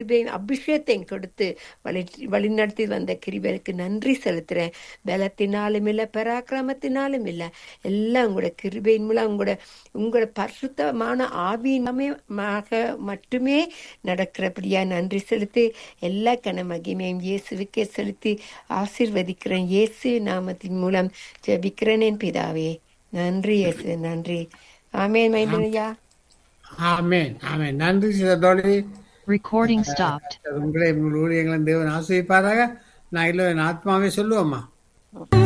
கிருபையும் அபிஷேகத்தையும் கொடுத்து வழிநடத்தி வந்த கிருபைக்கு நன்றி செலுத்துறேன். பலத்தினாலும் இல்லை, பராக்கிரமத்தினாலும் இல்லை, எல்லாம் உங்களோட கிருபையின் மூலம் உங்களோட பரிசுத்தமான ஆவியினமாக மட்டுமே நடக்கிறபடியா நன்றி செலுத்தி எல்லா கன மகிமையும் இயேசுவுக்கே செலுத்தி ஆசீர்வதிக்கிறேன். இயேசு நாமத்தின் மூலம் ஜெபிக்கிறேன் என் பிதாவே. நன்றி இயேசு, நன்றி. ஆமென். மைந்தனையா, ஆமென் ஆமென். நன்றி சிதறி. Recording stopped. உங்களை உங்கள் ஊழியங்களும் தேவன் ஆசீர்வதிப்பாராக. நான் இல்லை, என் ஆத்மாவே சொல்லுவோம்மா.